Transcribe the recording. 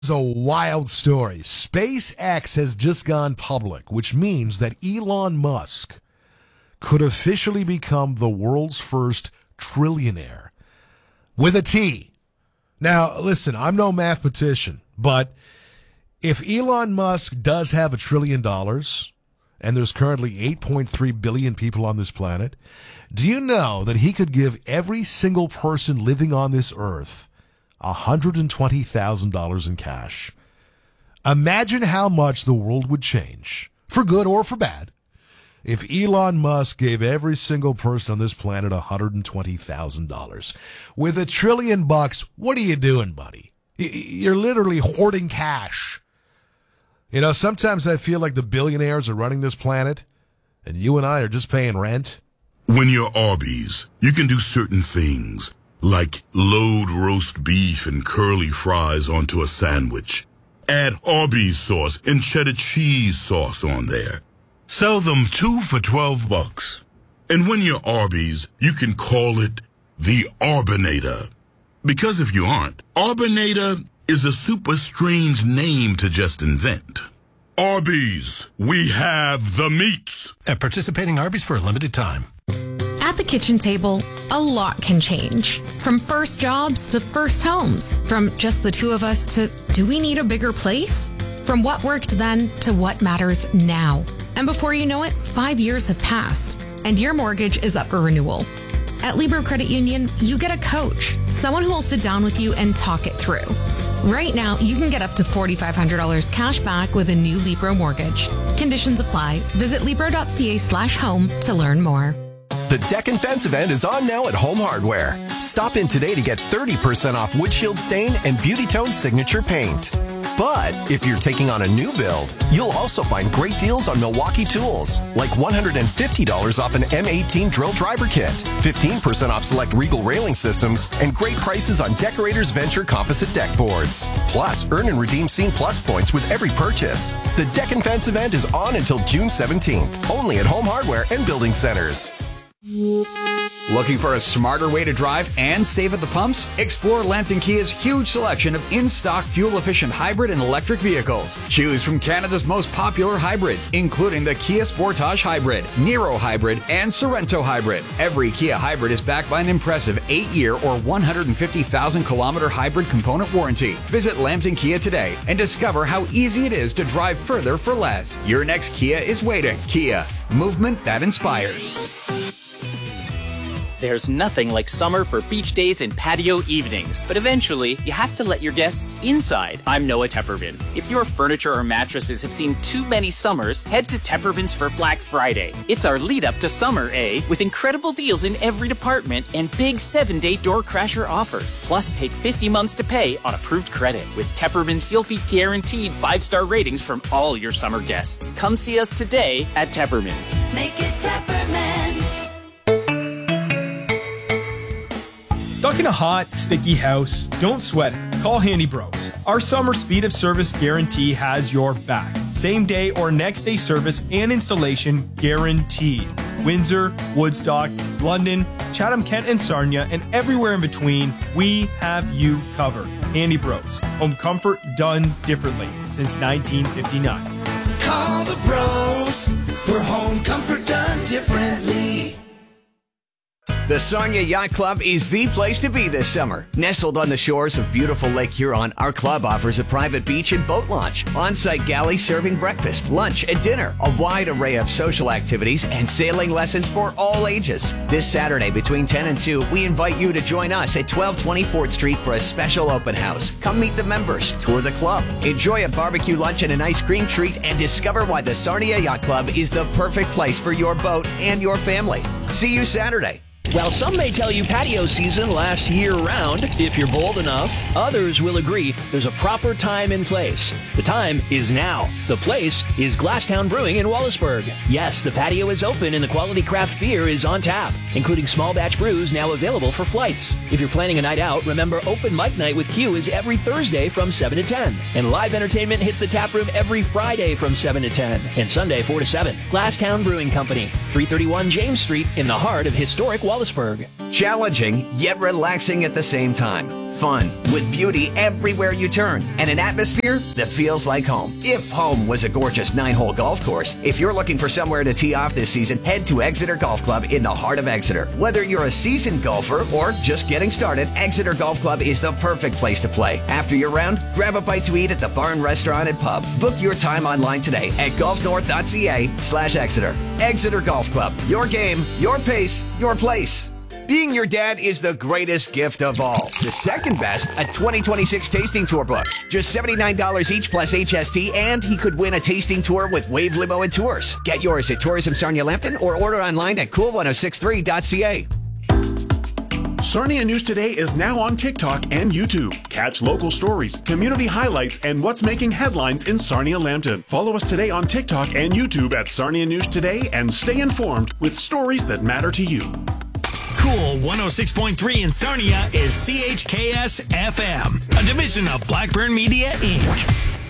It's a wild story. SpaceX has just gone public, which means that Elon Musk could officially become the world's first trillionaire with a T. Now, listen, I'm no mathematician, but if Elon Musk does have $1 trillion, and there's currently 8.3 billion people on this planet, do you know that he could give every single person living on this earth $120,000 in cash? Imagine how much the world would change, for good or for bad, if Elon Musk gave every single person on this planet $120,000. With $1 trillion, what are you doing, buddy? You're literally hoarding cash. You know, sometimes I feel like the billionaires are running this planet, and you and I are just paying rent. When you're Arby's, you can do certain things, like load roast beef and curly fries onto a sandwich. Add Arby's sauce and cheddar cheese sauce on there. Sell them 2 for $12. And when you're Arby's, you can call it the Arbinator. Because if you aren't, Arbinator is a super strange name to just invent. Arby's, we have the meats. At participating Arby's for a limited time. At the kitchen table, a lot can change. From first jobs to first homes. From just the two of us to, do we need a bigger place? From what worked then to what matters now. And before you know it, 5 years have passed, and your mortgage is up for renewal. At Libro Credit Union, you get a coach, someone who will sit down with you and talk it through. Right now, you can get up to $4,500 cash back with a new Libro mortgage. Conditions apply. Visit Libro.ca/home to learn more. The Deck and Fence event is on now at Home Hardware. Stop in today to get 30% off Windshield Stain and Beauty Tone Signature Paint. But if you're taking on a new build, you'll also find great deals on Milwaukee tools, like $150 off an M18 drill driver kit, 15% off select Regal railing systems, and great prices on Decorators Venture composite deck boards. Plus, earn and redeem Scene Plus points with every purchase. The Deck and Fence event is on until June 17th, only at Home Hardware and Building Centers. Looking for a smarter way to drive and save at the pumps? Explore Lambton Kia's huge selection of in-stock fuel-efficient hybrid and electric vehicles. Choose from Canada's most popular hybrids, including the Kia Sportage Hybrid, Niro Hybrid, and Sorento Hybrid. Every Kia hybrid is backed by an impressive 8-year or 150,000-kilometer hybrid component warranty. Visit Lambton Kia today and discover how easy it is to drive further for less. Your next Kia is waiting. Kia, movement that inspires. There's nothing like summer for beach days and patio evenings, but eventually you have to let your guests inside. I'm Noah Tepperman. If your furniture or mattresses have seen too many summers, head to Tepperman's for Black Friday. It's our lead up to summer, with incredible deals in every department and big 7-day door crasher offers. Plus, take 50 months to pay on approved credit. With Tepperman's, you'll be guaranteed 5-star ratings from all your summer guests. Come see us today at Tepperman's. Make it Tepperman's. Stuck in a hot, sticky house? Don't sweat it. Call Handy Bros. Our summer speed of service guarantee has your back. Same day or next day service and installation guaranteed. Windsor, Woodstock, London, Chatham, Kent, and Sarnia, and everywhere in between, we have you covered. Handy Bros. Home comfort done differently since 1959. Call the bros for home comfort done differently. The Sarnia Yacht Club is the place to be this summer. Nestled on the shores of beautiful Lake Huron, our club offers a private beach and boat launch, on-site galley serving breakfast, lunch, and dinner, a wide array of social activities, and sailing lessons for all ages. This Saturday between 10 and 2, we invite you to join us at 1220 4th Street for a special open house. Come meet the members, tour the club, enjoy a barbecue lunch and an ice cream treat, and discover why the Sarnia Yacht Club is the perfect place for your boat and your family. See you Saturday. While some may tell you patio season lasts year-round, if you're bold enough, others will agree there's a proper time and place. The time is now. The place is Glasstown Brewing in Wallaceburg. Yes, the patio is open and the quality craft beer is on tap, including small batch brews now available for flights. If you're planning a night out, remember Open Mic Night with Q is every Thursday from 7 to 10. And live entertainment hits the tap room every Friday from 7 to 10. And Sunday 4 to 7. Glasstown Brewing Company, 331 James Street in the heart of historic Wallaceburg. Challenging, yet relaxing at the same time. fun, with beauty everywhere you turn, and an atmosphere that feels like home. If home was a gorgeous 9-hole golf course, if you're looking for somewhere to tee off this season, head to Exeter Golf Club in the heart of Exeter. Whether you're a seasoned golfer or just getting started, Exeter Golf Club is the perfect place to play. After your round, grab a bite to eat at the Barn Restaurant and Pub. Book your time online today at golfnorth.ca/Exeter. Exeter Golf Club. Your game, your pace, your place. Being your dad is the greatest gift of all. The second best, a 2026 tasting tour book. Just $79 each plus HST, and he could win a tasting tour with Wave Limo and Tours. Get yours at Tourism Sarnia Lambton or order online at cool1063.ca. Sarnia News Today is now on TikTok and YouTube. Catch local stories, community highlights, and what's making headlines in Sarnia Lambton. Follow us today on TikTok and YouTube at Sarnia News Today and stay informed with stories that matter to you. Cool 106.3 in Sarnia is CHKS FM, a division of Blackburn Media, Inc.